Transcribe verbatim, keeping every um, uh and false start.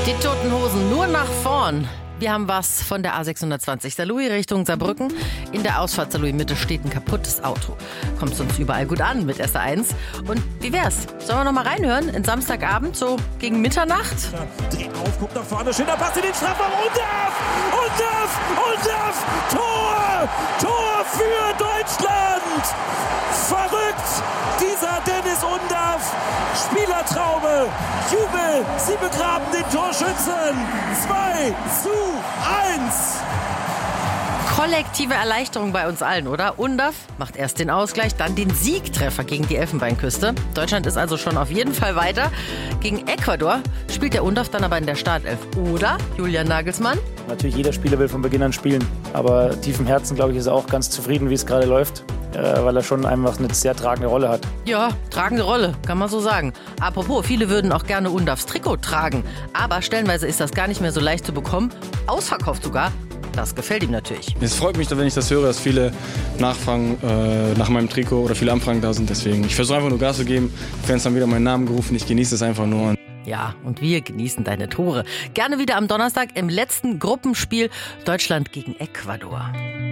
Die Toten Hosen nur nach vorn. Wir haben was von der A sechshundertzwanzig Saarlouis Richtung Saarbrücken. In der Ausfahrt Saarlouis Mitte steht ein kaputtes Auto. Kommt uns überall gut an mit S eins. Und wie wär's? Sollen wir noch mal reinhören? In Samstagabend, so gegen Mitternacht? Ja, dreht auf, guckt nach vorne, schöner Pass in den Strafraum. Undav! Undav! Undav! Tor! Tor für Deutschland! Verrückt! Dieser Dennis Undav! Spielertraube! Jubel! Sie begraben den Torschützen! zwei zu eins! Kollektive Erleichterung bei uns allen, oder? Undav macht erst den Ausgleich, dann den Siegtreffer gegen die Elfenbeinküste. Deutschland ist also schon auf jeden Fall weiter. Gegen Ecuador spielt der Undav dann aber in der Startelf. Oder, Julian Nagelsmann? Natürlich, jeder Spieler will von Beginn an spielen. Aber tief im Herzen, glaube ich, ist er auch ganz zufrieden, wie es gerade läuft. Äh, weil er schon einfach eine sehr tragende Rolle hat. Ja, tragende Rolle, kann man so sagen. Apropos, viele würden auch gerne Undavs Trikot tragen. Aber stellenweise ist das gar nicht mehr so leicht zu bekommen. Ausverkauft sogar. Das gefällt ihm natürlich. Es freut mich, wenn ich das höre, dass viele nachfragen äh, nach meinem Trikot oder viele Anfragen da sind. Deswegen, ich versuche einfach nur Gas zu geben. Die Fans haben wieder meinen Namen gerufen. Ich genieße es einfach nur. Ja, und wir genießen deine Tore. Gerne wieder am Donnerstag im letzten Gruppenspiel Deutschland gegen Ecuador.